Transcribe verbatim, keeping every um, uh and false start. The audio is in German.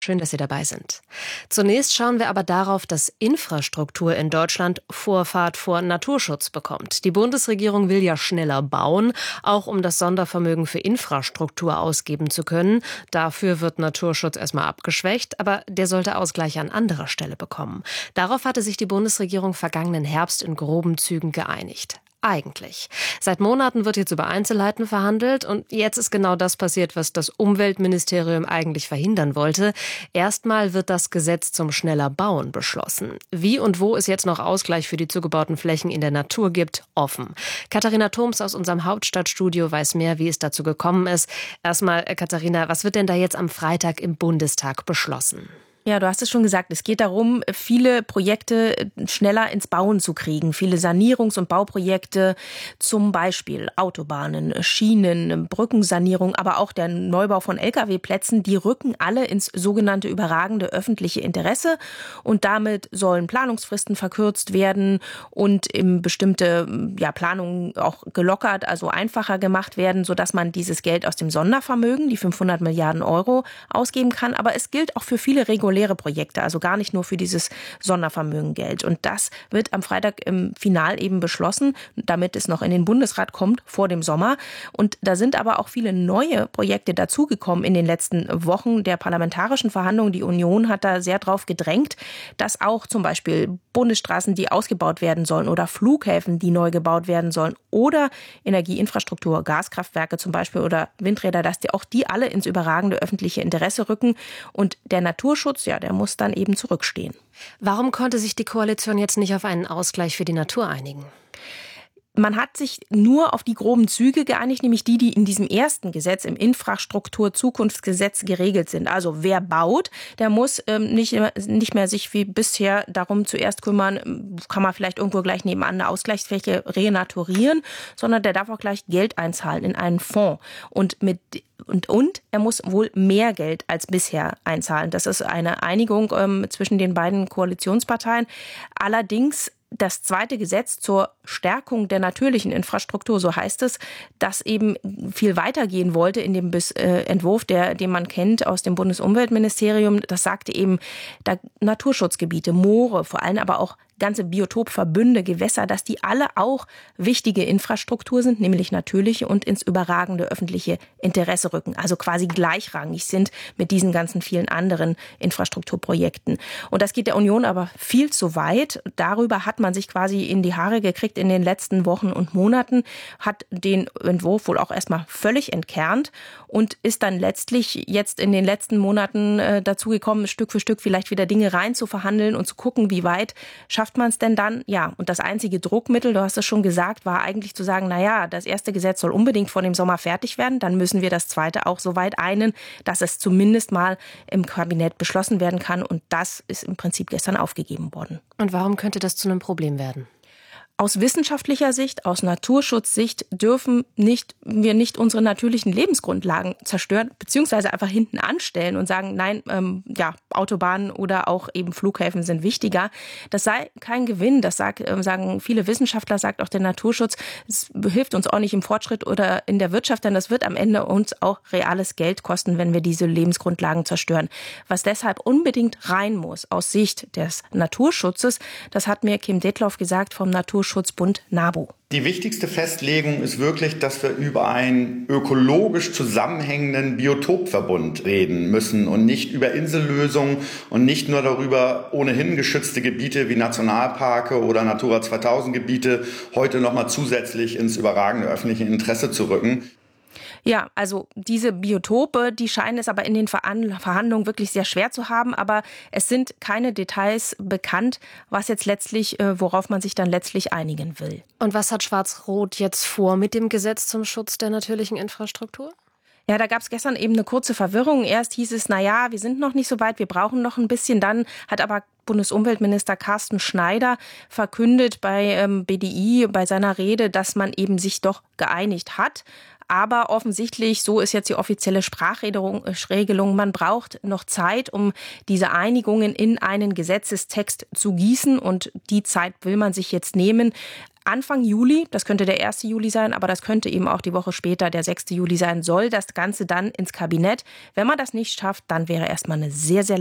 Schön, dass Sie dabei sind. Zunächst schauen wir aber darauf, dass Infrastruktur in Deutschland Vorfahrt vor Naturschutz bekommt. Die Bundesregierung will ja schneller bauen, auch um das Sondervermögen für Infrastruktur ausgeben zu können. Dafür wird Naturschutz erstmal abgeschwächt, aber der sollte Ausgleich an anderer Stelle bekommen. Darauf hatte sich die Bundesregierung vergangenen Herbst in groben Zügen geeinigt. Eigentlich. Seit Monaten wird jetzt über Einzelheiten verhandelt und jetzt ist genau das passiert, was das Umweltministerium eigentlich verhindern wollte. Erstmal wird das Gesetz zum schneller Bauen beschlossen. Wie und wo es jetzt noch Ausgleich für die zugebauten Flächen in der Natur gibt, offen. Katharina Thoms aus unserem Hauptstadtstudio weiß mehr, wie es dazu gekommen ist. Erstmal, Katharina, was wird denn da jetzt am Freitag im Bundestag beschlossen? Ja, du hast es schon gesagt, es geht darum, viele Projekte schneller ins Bauen zu kriegen. Viele Sanierungs- und Bauprojekte, zum Beispiel Autobahnen, Schienen, Brückensanierung, aber auch der Neubau von L K W-Plätzen, die rücken alle ins sogenannte überragende öffentliche Interesse. Und damit sollen Planungsfristen verkürzt werden und eben bestimmte ja, Planungen auch gelockert, also einfacher gemacht werden, sodass man dieses Geld aus dem Sondervermögen, die fünfhundert Milliarden Euro, ausgeben kann. Aber es gilt auch für viele reguläre Projekte, also gar nicht nur für dieses Sondervermögen Geld. Und das wird am Freitag im Final eben beschlossen, damit es noch in den Bundesrat kommt vor dem Sommer. Und da sind aber auch viele neue Projekte dazugekommen in den letzten Wochen der parlamentarischen Verhandlungen. Die Union hat da sehr drauf gedrängt, dass auch zum Beispiel Bundesstraßen, die ausgebaut werden sollen oder Flughäfen, die neu gebaut werden sollen oder Energieinfrastruktur, Gaskraftwerke zum Beispiel oder Windräder, dass die auch die alle ins überragende öffentliche Interesse rücken. Und der Naturschutz, ja, der muss dann eben zurückstehen. Warum konnte sich die Koalition jetzt nicht auf einen Ausgleich für die Natur einigen? Man hat sich nur auf die groben Züge geeinigt, nämlich die, die in diesem ersten Gesetz, im Infrastruktur-Zukunftsgesetz geregelt sind. Also wer baut, der muss ähm, nicht, nicht mehr sich wie bisher darum zuerst kümmern, kann man vielleicht irgendwo gleich nebenan eine Ausgleichsfläche renaturieren, sondern der darf auch gleich Geld einzahlen in einen Fonds. Und mit Und, und er muss wohl mehr Geld als bisher einzahlen. Das ist eine Einigung ähm, zwischen den beiden Koalitionsparteien. Allerdings das zweite Gesetz zur Stärkung der natürlichen Infrastruktur, so heißt es, das eben viel weitergehen wollte in dem Bis, äh, Entwurf, der, den man kennt aus dem Bundesumweltministerium. Das sagte eben, da Naturschutzgebiete, Moore, vor allem aber auch ganze Biotopverbünde, Gewässer, dass die alle auch wichtige Infrastruktur sind, nämlich natürliche und ins überragende öffentliche Interesse rücken, also quasi gleichrangig sind mit diesen ganzen vielen anderen Infrastrukturprojekten. Und das geht der Union aber viel zu weit. Darüber hat man sich quasi in die Haare gekriegt in den letzten Wochen und Monaten, hat den Entwurf wohl auch erstmal völlig entkernt und ist dann letztlich jetzt in den letzten Monaten äh, dazu gekommen, Stück für Stück vielleicht wieder Dinge rein zu verhandeln und zu gucken, wie weit schafft man es denn dann? Ja, und das einzige Druckmittel, du hast es schon gesagt, war eigentlich zu sagen, na ja, das erste Gesetz soll unbedingt vor dem Sommer fertig werden, dann müssen wir das zweite auch so weit einen, dass es zumindest mal im Kabinett beschlossen werden kann und das ist im Prinzip gestern aufgegeben worden. Und warum könnte das zu einem Problem werden? Aus wissenschaftlicher Sicht, aus Naturschutzsicht dürfen nicht, wir nicht unsere natürlichen Lebensgrundlagen zerstören, beziehungsweise einfach hinten anstellen und sagen, nein, ähm, ja, Autobahnen oder auch eben Flughäfen sind wichtiger. Das sei kein Gewinn, das sag, äh, sagen viele Wissenschaftler, sagt auch der Naturschutz. Es hilft uns auch nicht im Fortschritt oder in der Wirtschaft, denn das wird am Ende uns auch reales Geld kosten, wenn wir diese Lebensgrundlagen zerstören. Was deshalb unbedingt rein muss aus Sicht des Naturschutzes, das hat mir Kim Detloff gesagt vom Naturschutzbund NABU. Die wichtigste Festlegung ist wirklich, dass wir über einen ökologisch zusammenhängenden Biotopverbund reden müssen und nicht über Insellösungen und nicht nur darüber, ohnehin geschützte Gebiete wie Nationalparke oder Natura zweitausend Gebiete heute noch mal zusätzlich ins überragende öffentliche Interesse zu rücken. Ja, also diese Biotope, die scheinen es aber in den Verhandlungen wirklich sehr schwer zu haben. Aber es sind keine Details bekannt, was jetzt letztlich, worauf man sich dann letztlich einigen will. Und was hat Schwarz-Rot jetzt vor mit dem Gesetz zum Schutz der natürlichen Infrastruktur? Ja, da gab es gestern eben eine kurze Verwirrung. Erst hieß es, na ja, wir sind noch nicht so weit, wir brauchen noch ein bisschen. Dann hat aber Bundesumweltminister Carsten Schneider verkündet bei ähm, B D I, bei seiner Rede, dass man eben sich doch geeinigt hat. Aber offensichtlich, so ist jetzt die offizielle Sprachregelung, man braucht noch Zeit, um diese Einigungen in einen Gesetzestext zu gießen. Und die Zeit will man sich jetzt nehmen. Anfang Juli, das könnte der erste Juli sein, aber das könnte eben auch die Woche später, der sechste Juli sein, soll das Ganze dann ins Kabinett. Wenn man das nicht schafft, dann wäre erstmal eine sehr, sehr